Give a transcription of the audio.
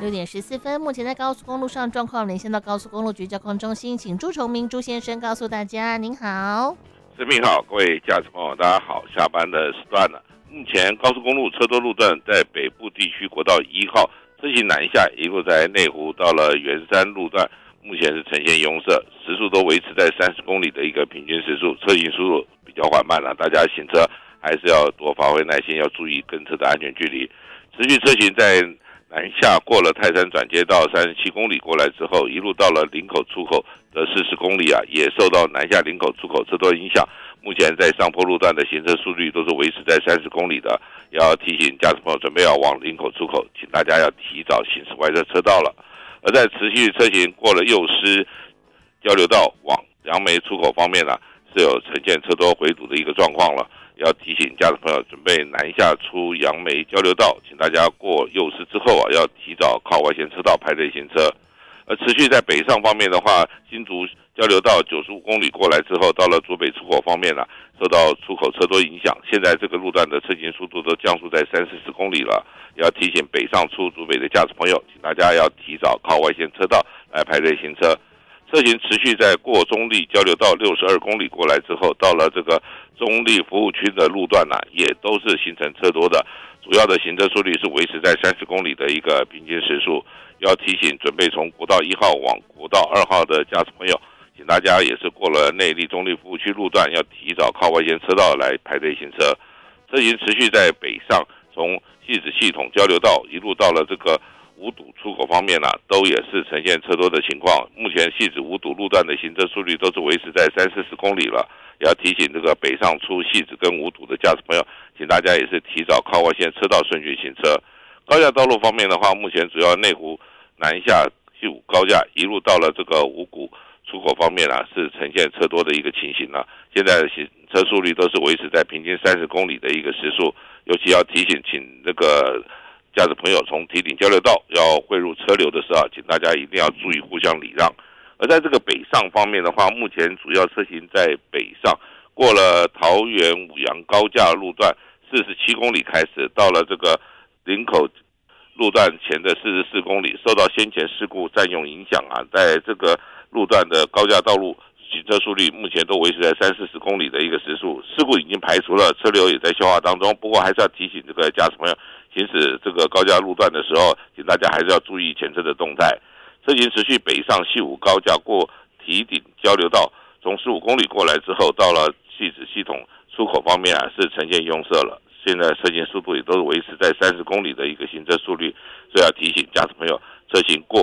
6点14分，目前在高速公路上状况连线到高速公路局交通中心，请朱崇明朱先生告诉大家。您好， 市民好，各位驾驶朋友，大家好。下班的时段了，目前高速公路车多路段在北部地区国道1号车行南下，一路在内湖到了圆山路段，目前是呈现拥塞，时速都维持在30公里的一个平均时速，车行速度比较缓慢了，大家行车还是要多发挥耐心，要注意跟车的安全距离。持续车行在南下过了泰山转接道37公里过来之后，一路到了林口出口的40公里啊，也受到南下林口出口车多影响。目前在上坡路段的行车速率都是维持在30公里的，要提醒驾驶朋友准备要往林口出口，请大家要提早行驶外侧车道了。而在持续车行过了幼师交流道往杨梅出口方面呢，是有呈现车多回堵的一个状况了。要提醒驾驶朋友准备南下出杨梅交流道，请大家过幼师之后啊，要提早靠外线车道排队行车。而持续在北上方面的话，新竹交流道95公里过来之后，到了竹北出口方面受到出口车多影响，现在这个路段的车行速度都降速在34公里了。要提醒北上出竹北的驾驶朋友，请大家要提早靠外线车道来排队行车。车行持续在过中立交流道62公里过来之后，到了这个中立服务区的路段也都是形成车多的，主要的行车速率是维持在30公里的一个平均时速。要提醒准备从国道1号往国道2号的驾驶朋友，请大家也是过了内坜中立服务区路段，要提早靠外线车道来排队行车。车行持续在北上，从汐止系统交流道一路到了这个五堵出口方面都也是呈现车多的情况。目前汐止五堵路段的行车速率都是维持在30-40公里了。要提醒这个北上出汐止跟五堵的驾驶朋友，请大家也是提早靠外线车道顺序行车。高架道路方面的话，目前主要内湖南下西武高架一路到了这个五股出口方面是呈现车多的一个情形了。现在的行车速率都是维持在平均30公里的一个时速，尤其要提醒，请这个驾驶朋友从堤顶交流道要汇入车流的时候，请大家一定要注意互相礼让。而在这个北上方面的话，目前主要车行在北上，过了桃园五杨高架路段47公里开始，到了这个林口路段前的44公里，受到先前事故占用影响在这个路段的高架道路行车速率目前都维持在30-40公里的一个时速，事故已经排除了，车流也在消化当中。不过还是要提醒这个驾驶朋友，行驶这个高架路段的时候，请大家还是要注意前车的动态。车行持续北上汐五高架过堤顶交流道，从15公里过来之后，到了汐止系统出口方面是呈现拥塞了。现在车行速度也都是维持在30公里的一个行车速率，所以要提醒驾驶朋友，车行过